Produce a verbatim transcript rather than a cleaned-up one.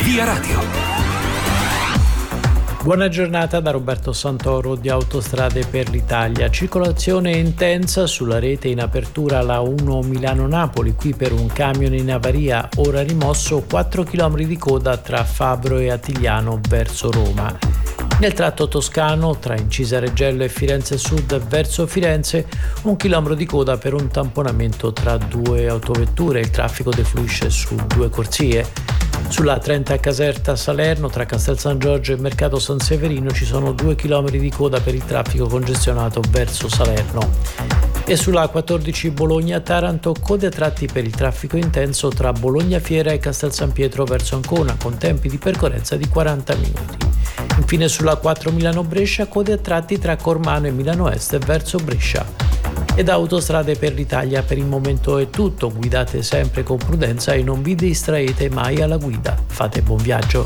Via Radio. Buona giornata da Roberto Santoro di Autostrade per l'Italia. Circolazione intensa sulla rete in apertura la uno Milano-Napoli, qui per un camion in avaria ora rimosso, quattro chilometri di coda tra Fabro e Attigliano verso Roma. Nel tratto toscano tra Incisa Reggello e Firenze Sud verso Firenze, un chilometro di coda per un tamponamento tra due autovetture. Il traffico defluisce su due corsie. Sulla trenta Caserta Salerno tra Castel San Giorgio e Mercato San Severino ci sono due chilometri di coda per il traffico congestionato verso Salerno. E sulla quattordici Bologna-Taranto code a tratti per il traffico intenso tra Bologna Fiera e Castel San Pietro verso Ancona, con tempi di percorrenza di quaranta minuti. Infine sulla quattro Milano-Brescia code a tratti tra Cormano e Milano Est verso Brescia. E da Autostrade per l'Italia per il momento è tutto. Guidate sempre con prudenza e non vi distraete mai alla guida. Fate buon viaggio.